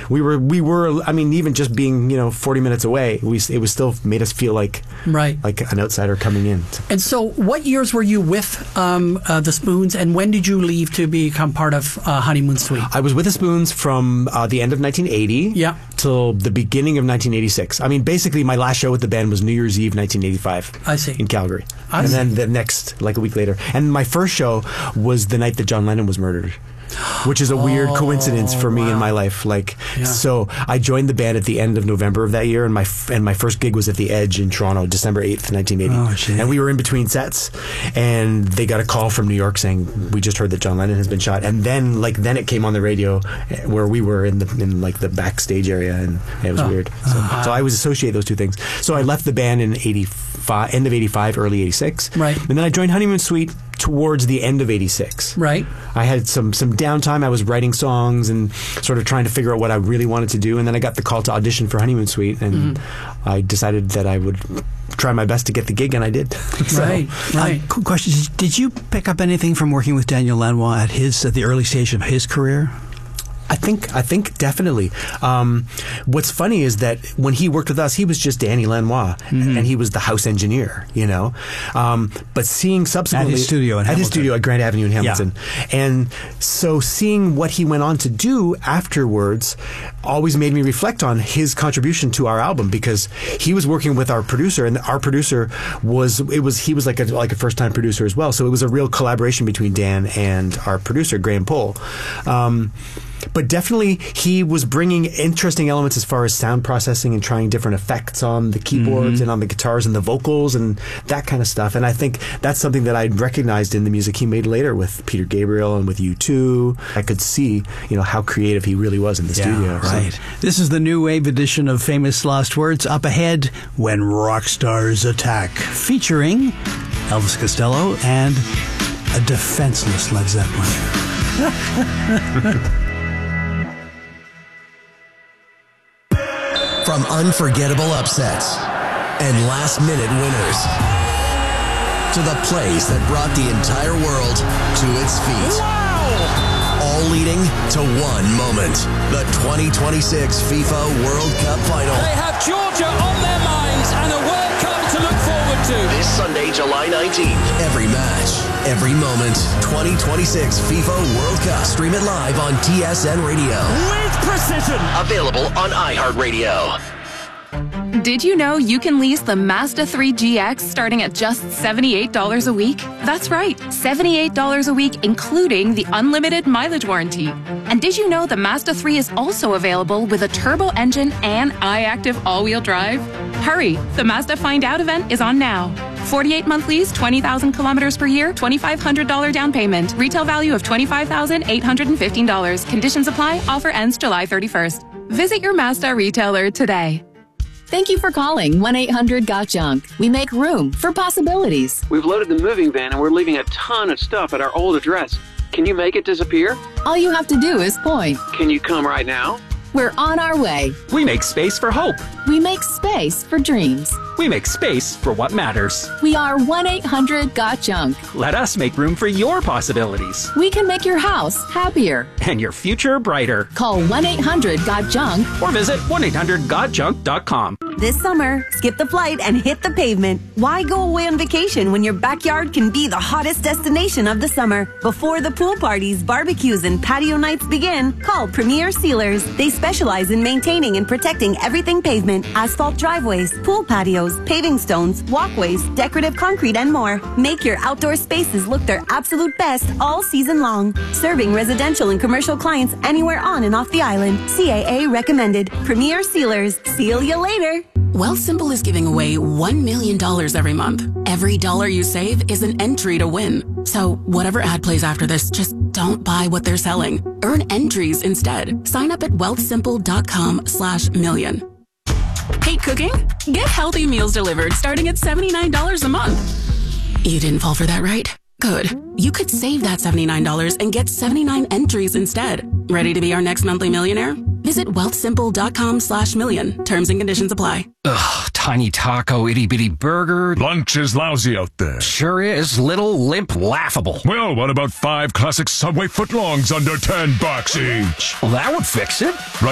we were. I mean, even just being 40 minutes away, it was still made us feel like an outsider coming in. And so, what years were you with the Spoons, and when did you leave to become part of Honeymoon Suite? I was with the Spoons from the end of 1980 till the beginning of 1986. I mean, basically, my last show with the band was New Year's Eve 1985. I see. In Calgary. Then the next, like a week later. And my first show was the night that John Lennon was murdered, which is a weird coincidence for me in my life. So I joined the band at the end of November of that year, and my first gig was at the Edge in Toronto, December 8th, 1980. And we were in between sets, and they got a call from New York saying, we just heard that John Lennon has been shot. And then it came on the radio where we were in the backstage area, and it was weird. So I always associate those two things. So I left the band in end of 85, early 86. Right. And then I joined Honeymoon Suite towards the end of 86. Right. I had some downtime. I was writing songs and sort of trying to figure out what I really wanted to do. And then I got the call to audition for Honeymoon Suite, and I decided that I would try my best to get the gig, and I did. Right. Cool question. Did you pick up anything from working with Daniel Lanois at the early stage of his career? I think definitely. What's funny is that when he worked with us, he was just Danny Lanois, and he was the house engineer, But seeing subsequently at his studio at Grand Avenue in Hamilton, and so seeing what he went on to do afterwards always made me reflect on his contribution to our album, because he was working with our producer, and our producer was like a first time producer as well. So it was a real collaboration between Dan and our producer Graham Pohl. But definitely, he was bringing interesting elements as far as sound processing and trying different effects on the keyboards and on the guitars and the vocals and that kind of stuff. And I think that's something that I recognized in the music he made later with Peter Gabriel and with U2. I could see, how creative he really was in the studio. Right. So. This is the new wave edition of Famous Lost Words. Up ahead, When Rock Stars Attack, featuring Elvis Costello and a defenseless Led Zeppelin. From unforgettable upsets and last-minute winners to the plays that brought the entire world to its feet. Wow! All leading to one moment, the 2026 FIFA World Cup Final. They have Georgia on their minds and a World Cup to look forward to. This Sunday, July 19th. Every match, every moment, 2026 FIFA World Cup. Stream it live on TSN Radio. With precision. Available on iHeartRadio. Did you know you can lease the Mazda 3 GX starting at just $78 a week? That's right, $78 a week, including the unlimited mileage warranty. And did you know the Mazda 3 is also available with a turbo engine and iActive all-wheel drive? Hurry, the Mazda Find Out event is on now. 48-month lease, 20,000 kilometers per year, $2,500 down payment. Retail value of $25,815. Conditions apply. Offer ends July 31st. Visit your Mazda retailer today. Thank you for calling 1-800-GOT-JUNK. We make room for possibilities. We've loaded the moving van and we're leaving a ton of stuff at our old address. Can you make it disappear? All you have to do is point. Can you come right now? We're on our way. We make space for hope. We make space for dreams. We make space for what matters. We are 1-800-GOT-JUNK. Let us make room for your possibilities. We can make your house happier. And your future brighter. Call 1-800-GOT-JUNK. Or visit 1-800-GOT-JUNK.com. This summer, skip the flight and hit the pavement. Why go away on vacation when your backyard can be the hottest destination of the summer? Before the pool parties, barbecues, and patio nights begin, call Premier Sealers. They specialize in maintaining and protecting everything pavement, asphalt driveways, pool patios, paving stones, walkways, decorative concrete, and more. Make your outdoor spaces look their absolute best all season long. Serving residential and commercial clients anywhere on and off the island. CAA recommended. Premier Sealers. Seal you later. Wealthsimple is giving away $1 million every month. Every dollar you save is an entry to win. So whatever ad plays after this, just don't buy what they're selling. Earn entries instead. Sign up at wealthsimple.com/million. Hate cooking? Get healthy meals delivered starting at $79 a month. You didn't fall for that, right? Good. You could save that $79 and get 79 entries instead. Ready to be our next monthly millionaire? Visit wealthsimple.com/million. Terms and conditions apply. Ugh, tiny taco, itty bitty burger. Lunch is lousy out there. Sure is. Little, limp, laughable. Well, what about 5 classic Subway footlongs under $10 each? Well, that would fix it.